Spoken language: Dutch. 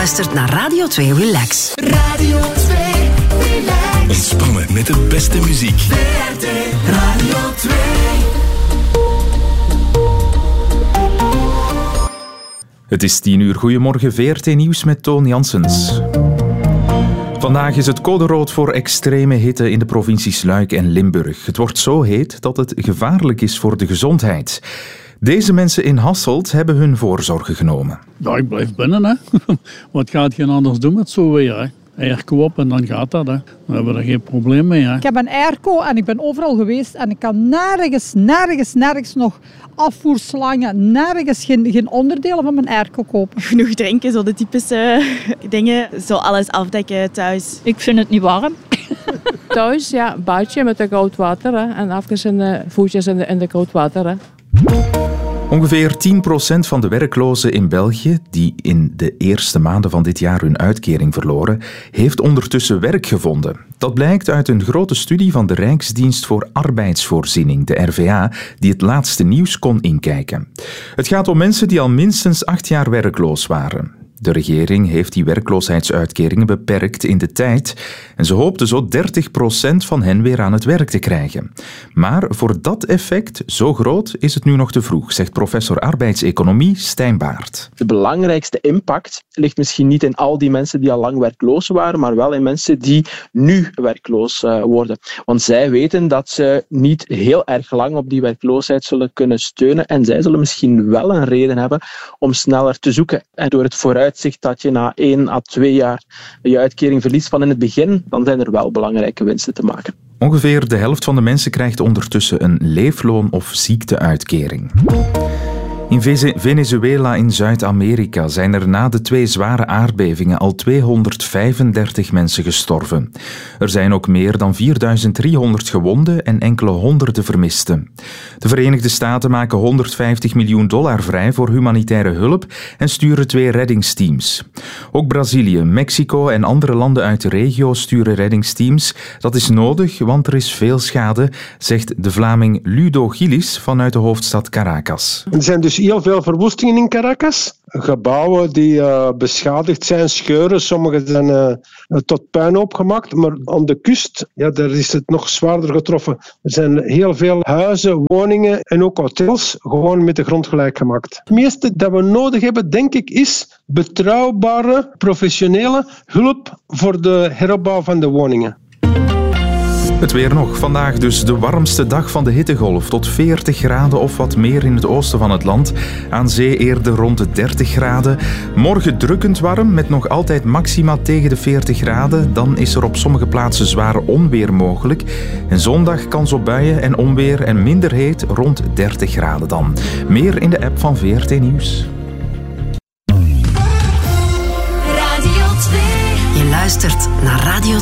luistert naar Radio 2 Relax. Radio 2 Relax. Ontspannen met de beste muziek. VRT Radio 2. Het is 10:00. Goedemorgen, VRT Nieuws met Toon Janssens. Vandaag is het code rood voor extreme hitte in de provincies Luik en Limburg. Het wordt zo heet dat het gevaarlijk is voor de gezondheid. Deze mensen in Hasselt hebben hun voorzorgen genomen. Ja, ik blijf binnen, hè. Wat gaat je anders doen met zo weer, hè? Airco op en dan gaat dat, hè. We hebben er geen probleem mee, hè. Ik heb een airco en ik ben overal geweest en ik kan nergens nog afvoerslangen, nergens geen onderdelen van mijn airco kopen. Genoeg drinken, zo de typische dingen. Zo alles afdekken thuis. Ik vind het niet warm. Thuis, ja, een badje met koud water, hè. En even de voetjes in de koud water, hè. Ongeveer 10% van de werklozen in België, die in de eerste maanden van dit jaar hun uitkering verloren, heeft ondertussen werk gevonden. Dat blijkt uit een grote studie van de Rijksdienst voor Arbeidsvoorziening, de RVA, die het laatste nieuws kon inkijken. Het gaat om mensen die al minstens 8 jaar werkloos waren. De regering heeft die werkloosheidsuitkeringen beperkt in de tijd en ze hoopte zo 30% van hen weer aan het werk te krijgen. Maar voor dat effect, zo groot, is het nu nog te vroeg, zegt professor arbeidseconomie Stijn Baert. De belangrijkste impact ligt misschien niet in al die mensen die al lang werkloos waren, maar wel in mensen die nu werkloos worden. Want zij weten dat ze niet heel erg lang op die werkloosheid zullen kunnen steunen en zij zullen misschien wel een reden hebben om sneller te zoeken. En door het vooruitzicht dat je na 1 à 2 jaar je uitkering verliest van in het begin, dan zijn er wel belangrijke winsten te maken. Ongeveer de helft van de mensen krijgt ondertussen een leefloon- of ziekteuitkering. In Venezuela in Zuid-Amerika zijn er na de 2 zware aardbevingen al 235 mensen gestorven. Er zijn ook meer dan 4.300 gewonden en enkele honderden vermisten. De Verenigde Staten maken $150 miljoen vrij voor humanitaire hulp en sturen 2 reddingsteams. Ook Brazilië, Mexico en andere landen uit de regio sturen reddingsteams. Dat is nodig, want er is veel schade, zegt de Vlaming Ludo Gillis vanuit de hoofdstad Caracas. Er zijn dus heel veel verwoestingen in Caracas. Gebouwen die beschadigd zijn, scheuren. Sommige zijn tot puinhoop gemaakt. Maar aan de kust, ja, daar is het nog zwaarder getroffen. Er zijn heel veel huizen, woningen en ook hotels gewoon met de grond gelijk gemaakt. Het meeste dat we nodig hebben, denk ik, is betrouwbare, professionele hulp voor de heropbouw van de woningen. Het weer nog. Vandaag dus de warmste dag van de hittegolf. Tot 40 graden of wat meer in het oosten van het land. Aan zee eerder rond de 30 graden. Morgen drukkend warm met nog altijd maxima tegen de 40 graden. Dan is er op sommige plaatsen zwaar onweer mogelijk. En zondag kans op buien en onweer en minder heet rond 30 graden dan. Meer in de app van VRT Nieuws. Radio 2. Je luistert naar Radio 2.